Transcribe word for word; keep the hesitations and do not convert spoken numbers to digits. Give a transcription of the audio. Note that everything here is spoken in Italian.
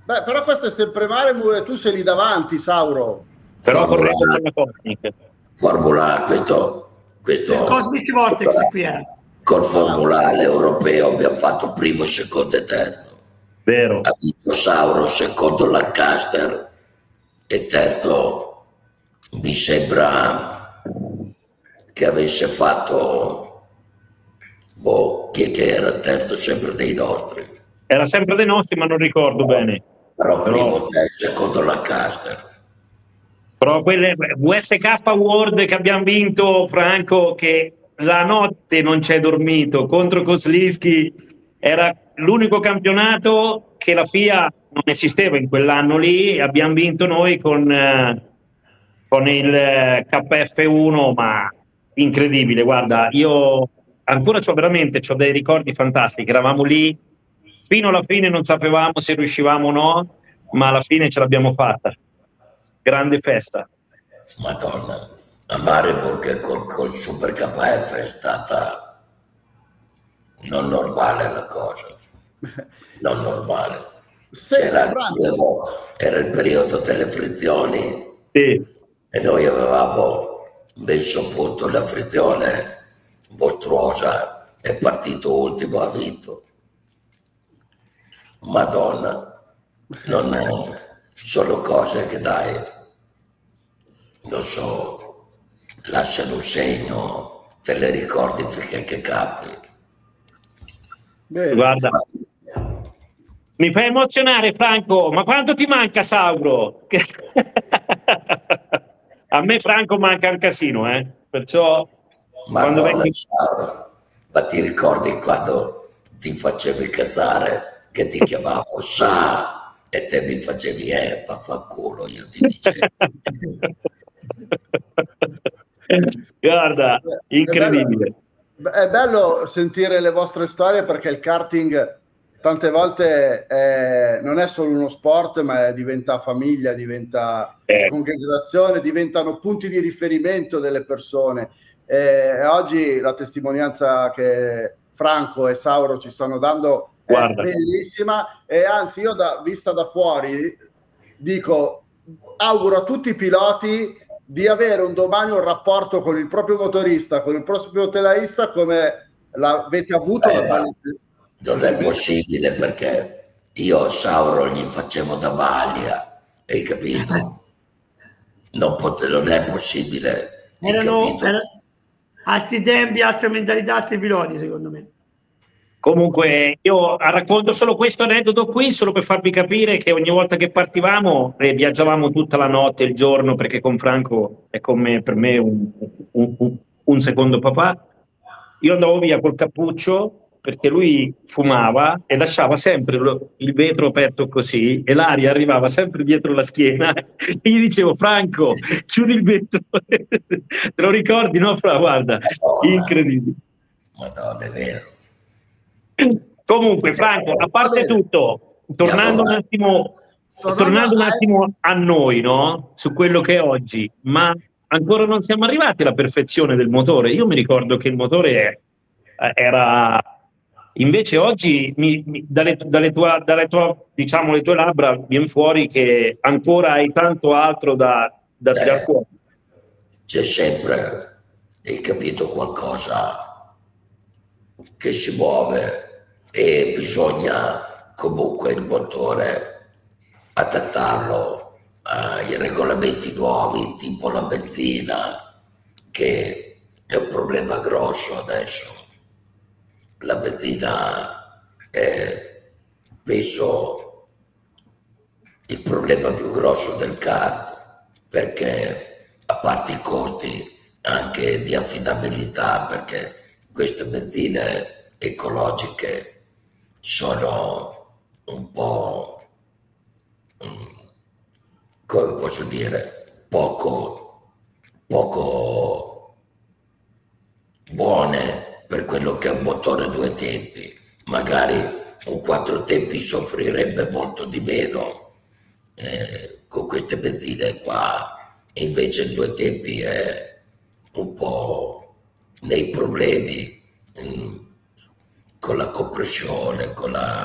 Beh, però questo è sempre male, Mu- tu sei lì davanti, Sauro. Però Formula, correndo con la Cosmic. Formula questo, Il questo Cosmic Vortex qui è. col formulare europeo abbiamo fatto primo, secondo e terzo. Vero. Ha vinto Sauro, secondo Lancaster e terzo mi sembra che avesse fatto, boh, chi è che era terzo sempre dei nostri. Era sempre dei nostri, ma non ricordo bene. Però Però, primo, terzo, secondo Lancaster. però quelle V S K World che abbiamo vinto, Franco, che la notte non c'è dormito contro Koslinski, era l'unico campionato che la F I A non esisteva in quell'anno lì, e abbiamo vinto noi con, eh, con il eh, K F uno, ma incredibile, guarda, io ancora c'ho veramente c'ho dei ricordi fantastici, eravamo lì fino alla fine, non sapevamo se riuscivamo o no, ma alla fine ce l'abbiamo fatta. Grande festa. Madonna, a Maribor col, col Super K F è stata non normale la cosa, non normale. C'era il periodo, era il periodo delle frizioni, sì, e noi avevamo messo a punto la frizione mostruosa e partito ultimo ha vinto. Madonna, non è, sono cose che dai, non so, lasciano un segno, te le ricordi finché che capi. Guarda, mi fai emozionare, Franco, ma quanto ti manca Sauro? A me Franco manca un casino, eh? Perciò quando Madonna, vengo... Sauro, ma ti ricordi quando ti facevi casare che ti chiamavo Sa e te mi facevi eh, vaffanculo, io ti dicevo. Guarda, incredibile. È bello, è bello sentire le vostre storie, perché il karting tante volte è, non è solo uno sport, ma è, diventa famiglia, diventa Eh. congregazione, diventano punti di riferimento delle persone. E oggi la testimonianza che Franco e Sauro ci stanno dando è Guarda. bellissima, e anzi io da, vista da fuori dico, auguro a tutti i piloti di avere un domani un rapporto con il proprio motorista, con il proprio telaista come l'avete avuto. Beh, da... non è possibile, perché io a Sauro gli facevo da maglia, hai capito? Non, pot- non è possibile, hai Erano, capito? era- altri tempi, altre mentalità, altri piloti, secondo me. Comunque io racconto solo questo aneddoto qui solo per farvi capire che ogni volta che partivamo eh, viaggiavamo tutta la notte, il giorno, perché con Franco è come per me un, un- un- un secondo papà. Io andavo via col cappuccio perché lui fumava e lasciava sempre lo- il vetro aperto così, e l'aria arrivava sempre dietro la schiena e gli dicevo: Franco, chiudi il vetro. Te lo ricordi, no? Fra, guarda, Madonna, incredibile. Madonna, è vero. Comunque, Franco, a parte tutto, tornando un attimo, tornando un attimo a noi, no? Su quello che è oggi, ma ancora non siamo arrivati alla perfezione del motore. Io mi ricordo che il motore eh, era invece oggi mi, mi- dalle, dalle tue, dalle tue, diciamo, le tue labbra viene fuori che ancora hai tanto altro da, da tirar Eh, fuori. c'è sempre, hai capito, qualcosa che si muove e bisogna comunque il motore adattarlo ai regolamenti nuovi, tipo la benzina, che è un problema grosso adesso. La benzina è, penso, il problema più grosso del kart, perché a parte i costi anche di affidabilità, perché queste benzine ecologiche sono un po', mm, come posso dire, poco, poco buone per quello che è un motore due tempi. Magari un quattro tempi soffrirebbe molto di meno eh, con queste benzine qua, e invece il due tempi è un po' nei problemi, mm, con la compressione, con la